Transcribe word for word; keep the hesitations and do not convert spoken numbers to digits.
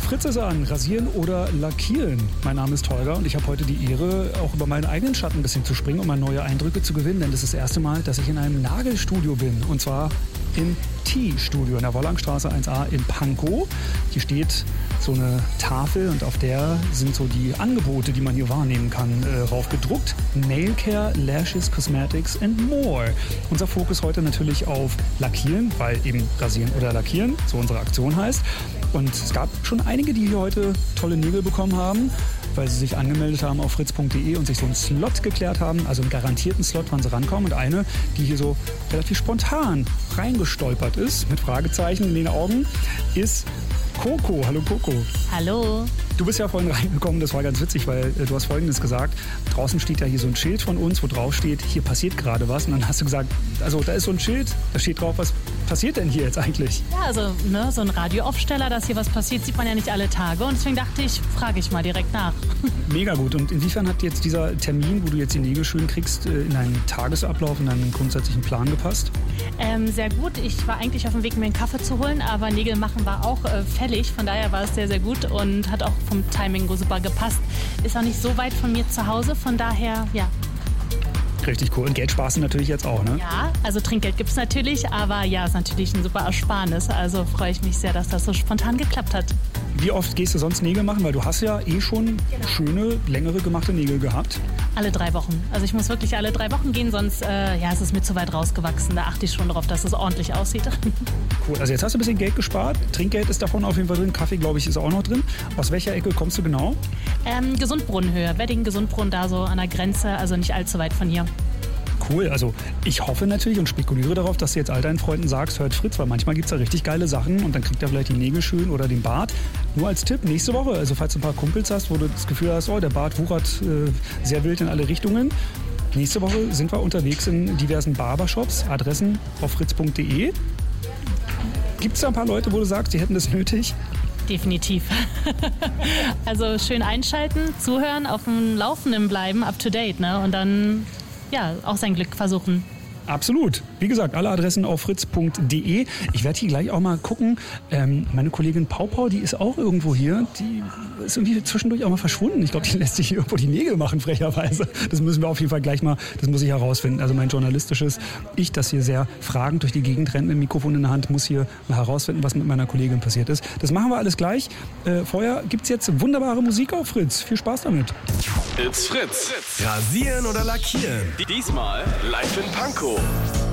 Fritz ist an, rasieren oder lackieren. Mein Name ist Holger und ich habe heute die Ehre, auch über meinen eigenen Schatten ein bisschen zu springen, um mal neue Eindrücke zu gewinnen. Denn das ist das erste Mal, dass ich in einem Nagelstudio bin. Und zwar im T-Studio in der Wollangstraße eins a in Pankow. Hier steht so eine Tafel und auf der sind so die Angebote, die man hier wahrnehmen kann, äh, raufgedruckt. Nailcare, Lashes, Cosmetics and more. Unser Fokus heute natürlich auf Lackieren, weil eben rasieren oder lackieren, so unsere Aktion heißt. Und es gab schon einige, die hier heute tolle Nägel bekommen haben, weil sie sich angemeldet haben auf fritz punkt de und sich so einen Slot geklärt haben, also einen garantierten Slot, wann sie rankommen. Und eine, die hier so relativ spontan reingestolpert ist, mit Fragezeichen in den Augen, ist Coco. Hallo Coco. Hallo. Du bist ja vorhin reingekommen, das war ganz witzig, weil äh, du hast Folgendes gesagt. Draußen steht ja hier so ein Schild von uns, wo drauf steht, hier passiert gerade was. Und dann hast du gesagt, also da ist so ein Schild, da steht drauf, was passiert denn hier jetzt eigentlich? Ja, also ne, so ein Radioaufsteller, dass hier was passiert, sieht man ja nicht alle Tage. Und deswegen dachte ich, frage ich mal direkt nach. Mega gut. Und inwiefern hat jetzt dieser Termin, wo du jetzt die Nägel schön kriegst, in deinen Tagesablauf, in deinen grundsätzlichen Plan gepasst? Ähm, sehr gut. Ich war eigentlich auf dem Weg, mir einen Kaffee zu holen, aber Nägel machen war auch äh, fällig. Von daher war es sehr, sehr gut und hat auch vom Timing super gepasst. Ist auch nicht so weit von mir zu Hause, von daher, ja. Richtig cool. Und Geld sparst du natürlich jetzt auch, ne? Ja, also Trinkgeld gibt es natürlich, aber ja, ist natürlich ein super Ersparnis. Also freue ich mich sehr, dass das so spontan geklappt hat. Wie oft gehst du sonst Nägel machen? Weil du hast ja eh schon genau. schöne, längere gemachte Nägel gehabt. Alle drei Wochen. Also ich muss wirklich alle drei Wochen gehen, sonst äh, ja, ist es mir zu weit rausgewachsen. Da achte ich schon darauf, dass es ordentlich aussieht. Cool. Also jetzt hast du ein bisschen Geld gespart. Trinkgeld ist davon auf jeden Fall drin. Kaffee, glaube ich, ist auch noch drin. Aus welcher Ecke kommst du genau? Ähm, Gesundbrunnenhöhe. Wedding, Gesundbrunnen, da so an der Grenze. Also nicht allzu weit von hier. Cool, also ich hoffe natürlich und spekuliere darauf, dass du jetzt all deinen Freunden sagst, hört Fritz, weil manchmal gibt es da richtig geile Sachen und dann kriegt er vielleicht die Nägel schön oder den Bart. Nur als Tipp, nächste Woche, also falls du ein paar Kumpels hast, wo du das Gefühl hast, oh, der Bart wuchert äh, sehr wild in alle Richtungen. Nächste Woche sind wir unterwegs in diversen Barbershops, Adressen auf fritz punkt de. Gibt es da ein paar Leute, wo du sagst, die hätten das nötig? Definitiv. Also schön einschalten, zuhören, auf dem Laufenden bleiben, up to date, ne? Und dann ja, auch sein Glück versuchen. Absolut. Wie gesagt, alle Adressen auf fritz punkt de. Ich werde hier gleich auch mal gucken. Ähm, meine Kollegin Pau Pau, die ist auch irgendwo hier. Die ist irgendwie zwischendurch auch mal verschwunden. Ich glaube, die lässt sich hier irgendwo die Nägel machen, frecherweise. Das müssen wir auf jeden Fall gleich mal, das muss ich herausfinden. Also mein journalistisches Ich, das hier sehr fragend durch die Gegend rennt mit dem Mikrofon in der Hand, muss hier mal herausfinden, was mit meiner Kollegin passiert ist. Das machen wir alles gleich. Äh, vorher gibt es jetzt wunderbare Musik auf Fritz. Viel Spaß damit. It's Fritz. Rasieren oder lackieren? Diesmal live in Pankow.